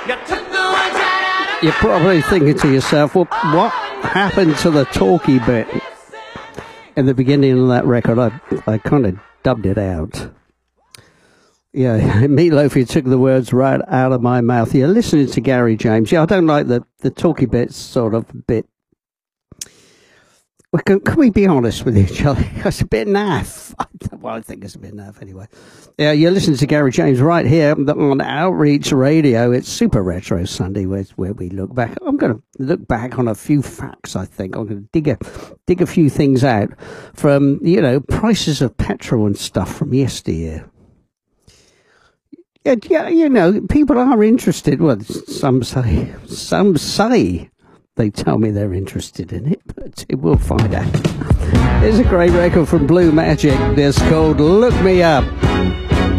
You're probably thinking to yourself, well, what happened to the talky bit? In the beginning of that record, I kind of dubbed it out. Yeah, Meatloaf, you took the words right out of my mouth. You're listening to Gary James. Yeah, I don't like the talky bits sort of bit. Well, can we be honest with each other? It's a bit naff. Well, I think it's a bit naff anyway. Yeah, you're listening to Gary James right here on Outreach Radio. It's Super Retro Sunday where we look back. I'm going to look back on a few facts, I think. I'm going to dig a few things out from, prices of petrol and stuff from yesteryear. Yeah, people are interested. Well, some say they tell me they're interested in it, but we'll find out. Here's a great record from Blue Magic. It's called Look Me Up.